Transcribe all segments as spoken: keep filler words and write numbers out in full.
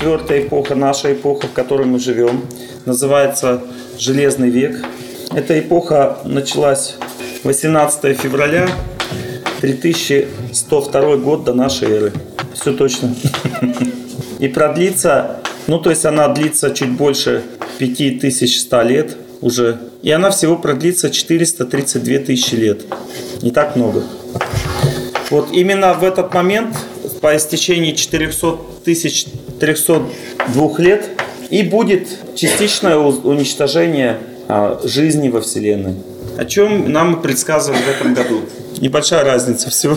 четвертая эпоха, наша эпоха, в которой мы живем, называется Железный век. Эта эпоха началась восемнадцатого февраля три тысячи сто второй год до нашей эры. Все точно. И продлится, ну то есть она длится чуть больше пять тысяч сто лет уже. И она всего продлится четыреста тридцать две тысячи лет. Не так много. Вот именно в этот момент, по истечении четырехсот тысяч трехсот двух лет, и будет частичное уничтожение жизни во Вселенной. О чем нам предсказывают в этом году. Небольшая разница всего.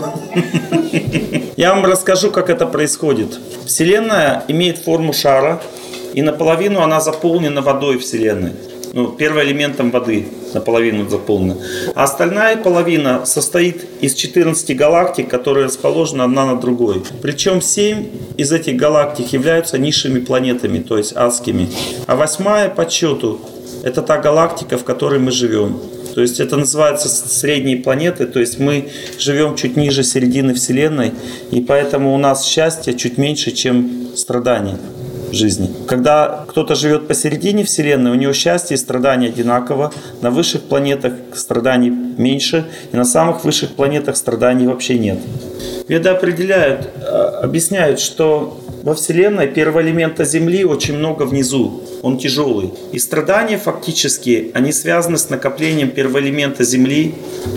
Я вам расскажу, как это происходит. Вселенная имеет форму шара, и наполовину она заполнена водой Вселенной. Ну, первоэлементом воды наполовину заполнена. А остальная половина состоит из четырнадцати галактик, которые расположены одна на другой. Причем семь из этих галактик являются низшими планетами, то есть адскими. А восьмая по счету — это та галактика, в которой мы живем. То есть это называется средние планеты, то есть мы живем чуть ниже середины Вселенной, и поэтому у нас счастье чуть меньше, чем страданий в жизни. Когда кто-то живет посередине Вселенной, у него счастье и страдания одинаково. На высших планетах страданий меньше, и на самых высших планетах страданий вообще нет. Веды определяют, объясняют, что во Вселенной первого элемента Земли очень много внизу. Он тяжелый. И страдания фактически, они связаны с накоплением первоэлемента Земли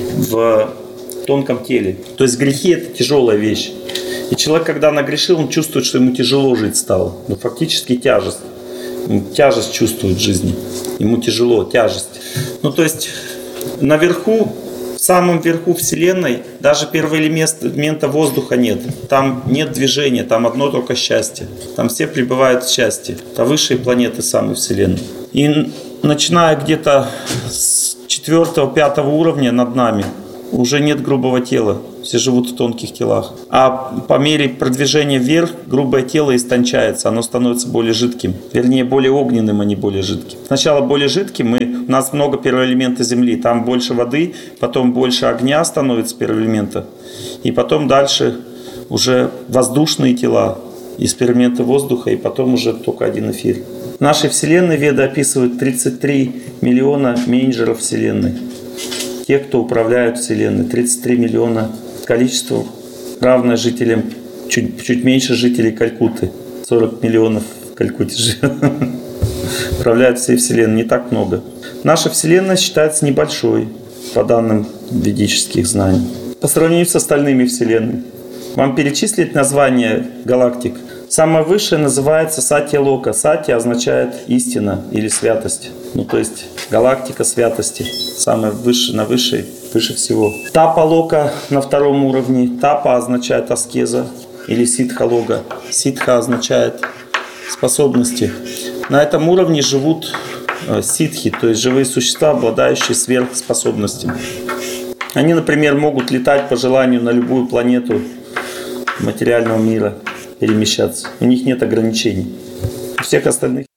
в тонком теле. То есть грехи — это тяжелая вещь. И человек, когда нагрешил, он чувствует, что ему тяжело жить стало. Но фактически тяжесть. Тяжесть чувствует в жизни. Ему тяжело, тяжесть. Ну то есть наверху, в самом верху Вселенной, даже первого элемента воздуха нет. Там нет движения, там одно только счастье. Там все пребывают в счастье. Это высшие планеты самой Вселенной. И начиная где-то с четвертого-пятого уровня над нами уже нет грубого тела. Все живут в тонких телах. А по мере продвижения вверх грубое тело истончается, оно становится более жидким. Вернее, более огненным, а не более жидким. Сначала более жидким, мы, у нас много первоэлемента Земли, там больше воды, потом больше огня становится первоэлемента, и потом дальше уже воздушные тела из первоэлемента воздуха, и потом уже только один эфир. В нашей Вселенной Веды описывают тридцать три миллиона менеджеров Вселенной. Те, кто управляют Вселенной. тридцать три миллиона. Количество равное жителям, чуть, чуть меньше жителей Калькутты. сорок миллионов в Калькутте живет. Управляют всей Вселенной. Не так много. Наша Вселенная считается небольшой, по данным ведических знаний, по сравнению с остальными Вселенными. Вам перечислить название галактик? Самая высшая называется Сатья-Лока. Сатья означает истина или святость. Ну, то есть галактика святости. Самая высшая, на высшей, выше всего. Тапа-Лока на втором уровне. Тапа означает аскеза или ситха-лога. Ситха означает способности. На этом уровне живут ситхи, то есть живые существа, обладающие сверхспособностями. Они, например, могут летать по желанию на любую планету материального мира, перемещаться. У них нет ограничений. У всех остальных